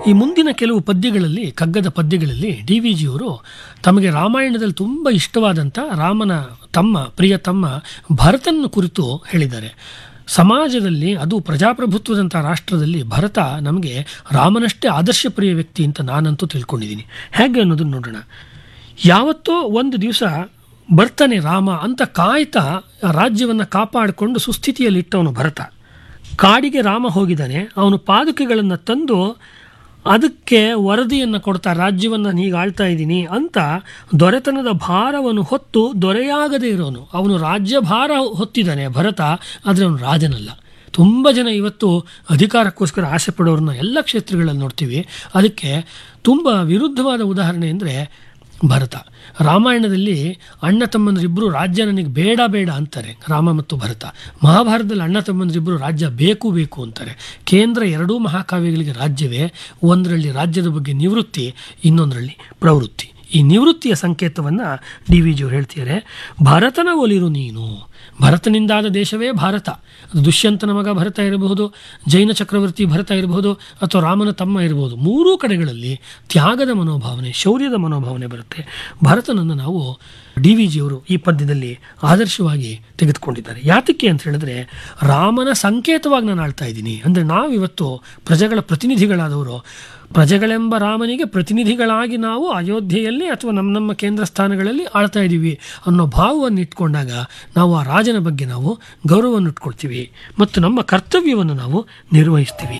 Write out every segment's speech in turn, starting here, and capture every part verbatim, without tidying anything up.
ಈ ಮುಂದಿನ ಕೆಲವು ಪದ್ಯಗಳಲ್ಲಿ, ಕಗ್ಗದ ಪದ್ಯಗಳಲ್ಲಿ ಡಿ ವಿ ಜಿಯವರು ತಮಗೆ ರಾಮಾಯಣದಲ್ಲಿ ತುಂಬ ಇಷ್ಟವಾದಂಥ ರಾಮನ ತಮ್ಮ, ಪ್ರಿಯ ತಮ್ಮ ಭರತನ ಕುರಿತು ಹೇಳಿದ್ದಾರೆ. ಸಮಾಜದಲ್ಲಿ, ಅದು ಪ್ರಜಾಪ್ರಭುತ್ವದಂಥ ರಾಷ್ಟ್ರದಲ್ಲಿ ಭರತ ನಮಗೆ ರಾಮನಷ್ಟೇ ಆದರ್ಶಪ್ರಿಯ ವ್ಯಕ್ತಿ ಅಂತ ನಾನಂತೂ ತಿಳ್ಕೊಂಡಿದ್ದೀನಿ. ಹೇಗೆ ಅನ್ನೋದನ್ನು ನೋಡೋಣ. ಯಾವತ್ತೋ ಒಂದು ದಿವಸ ಬರ್ತಾನೆ ರಾಮ ಅಂತ ಕಾಯ್ತಾ ರಾಜ್ಯವನ್ನು ಕಾಪಾಡಿಕೊಂಡು ಸುಸ್ಥಿತಿಯಲ್ಲಿಟ್ಟವನು ಭರತ. ಕಾಡಿಗೆ ರಾಮ ಹೋಗಿದ್ದಾನೆ. ಅವನು ಪಾದುಕೆಗಳನ್ನು ತಂದು ಅದಕ್ಕೆ ವರದಿಯನ್ನು ಕೊಡ್ತಾ, ರಾಜ್ಯವನ್ನು ಹೀಗೆ ಆಳ್ತಾ ಇದ್ದೀನಿ ಅಂತ ದೊರೆತನದ ಭಾರವನ್ನು ಹೊತ್ತು ದೊರೆಯಾಗದೇ ಇರೋನು. ಅವನು ರಾಜ್ಯ ಭಾರ ಹೊತ್ತಿದ್ದಾನೆ ಭರತ, ಆದರೆ ಅವನು ರಾಜನಲ್ಲ. ತುಂಬ ಜನ ಇವತ್ತು ಅಧಿಕಾರಕ್ಕೋಸ್ಕರ ಆಸೆ ಪಡೋರನ್ನ ಎಲ್ಲ ಕ್ಷೇತ್ರಗಳಲ್ಲಿ ನೋಡ್ತೀವಿ. ಅದಕ್ಕೆ ತುಂಬ ವಿರುದ್ಧವಾದ ಉದಾಹರಣೆ ಅಂದರೆ ಭರತ. ರಾಮಾಯಣದಲ್ಲಿ ಅಣ್ಣ ತಮ್ಮಂದ್ರಿಬ್ಬರು ರಾಜ್ಯ ನನಗೆ ಬೇಡ ಬೇಡ ಅಂತಾರೆ, ರಾಮ ಮತ್ತು ಭರತ. ಮಹಾಭಾರತದಲ್ಲಿ ಅಣ್ಣ ತಮ್ಮಂದ್ರಿಬ್ಬರು ರಾಜ್ಯ ಬೇಕು ಬೇಕು ಅಂತಾರೆ. ಕೇಂದ್ರ ಎರಡೂ ಮಹಾಕಾವ್ಯಗಳಿಗೆ ರಾಜ್ಯವೇ. ಒಂದರಲ್ಲಿ ರಾಜ್ಯದ ಬಗ್ಗೆ ನಿವೃತ್ತಿ, ಇನ್ನೊಂದರಲ್ಲಿ ಪ್ರವೃತ್ತಿ. ಈ ನಿವೃತ್ತಿಯ ಸಂಕೇತವನ್ನು ಡಿ ವಿ ಜಿಯವರು ಹೇಳ್ತಿದ್ದಾರೆ. ಭರತನ ಒಲಿರು ನೀನು. ಭರತನಿಂದಾದ ದೇಶವೇ ಭಾರತ. ಅದು ದುಷ್ಯಂತನ ಮಗ ಭರತ ಇರಬಹುದು, ಜೈನ ಚಕ್ರವರ್ತಿ ಭರತ ಇರಬಹುದು, ಅಥವಾ ರಾಮನ ತಮ್ಮ ಇರಬಹುದು. ಮೂರೂ ಕಡೆಗಳಲ್ಲಿ ತ್ಯಾಗದ ಮನೋಭಾವನೆ, ಶೌರ್ಯದ ಮನೋಭಾವನೆ ಬರುತ್ತೆ. ಭರತನನ್ನು ನಾವು ಡಿ ವಿ ಜಿಯವರು ಈ ಪದ್ಯದಲ್ಲಿ ಆದರ್ಶವಾಗಿ ತೆಗೆದುಕೊಂಡಿದ್ದಾರೆ. ಯಾತಕ್ಕೆ ಅಂತ ಹೇಳಿದ್ರೆ, ರಾಮನ ಸಂಕೇತವಾಗಿ ನಾನು ಆಳ್ತಾ ಇದ್ದೀನಿ. ಅಂದರೆ ನಾವಿವತ್ತು ಪ್ರಜೆಗಳ ಪ್ರತಿನಿಧಿಗಳಾದವರು, ಪ್ರಜೆಗಳೆಂಬ ರಾಮನಿಗೆ ಪ್ರತಿನಿಧಿಗಳಾಗಿ ನಾವು ಅಯೋಧ್ಯೆಯಲ್ಲಿ ಅಥವಾ ನಮ್ಮ ನಮ್ಮ ಕೇಂದ್ರ ಸ್ಥಾನಗಳಲ್ಲಿ ಆಳ್ತಾ ಇದ್ದೀವಿ ಅನ್ನೋ ಭಾವವನ್ನು ಇಟ್ಕೊಂಡಾಗ ನಾವು ಆ ರಾಜನ ಬಗ್ಗೆ ನಾವು ಗೌರವವನ್ನು ಇಟ್ಕೊಳ್ತೀವಿ ಮತ್ತು ನಮ್ಮ ಕರ್ತವ್ಯವನ್ನು ನಾವು ನಿರ್ವಹಿಸ್ತೀವಿ.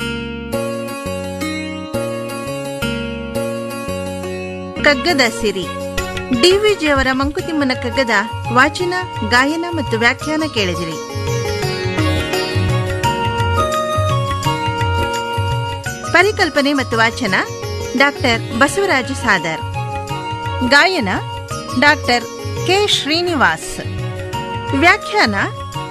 ಕಗ್ಗದ ಸಿರಿ ಡಿವಿಜಿಯವರ ಮಂಕುತಿಮ್ಮನ ಕಗ್ಗದ ವಾಚನ, ಗಾಯನ ಮತ್ತು ವ್ಯಾಖ್ಯಾನ ಕೇಳಿದಿರಿ. ಪರಿಕಲ್ಪನೆ ಮತ್ತು ವಾಚನ ಡಾಕ್ಟರ್ ಬಸವರಾಜ ಸಾದರ್. ಗಾಯನ ಡಾಕ್ಟರ್ ಕೆ ಶ್ರೀನಿವಾಸ್. ವ್ಯಾಖ್ಯಾನ